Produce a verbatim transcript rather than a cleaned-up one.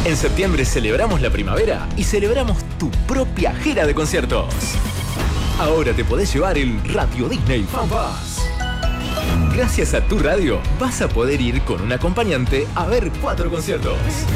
En septiembre celebramos la primavera y celebramos tu propia gira de conciertos. Ahora te podés llevar el Radio Disney Fan Pass. Gracias a tu radio vas a poder ir con un acompañante a ver cuatro conciertos.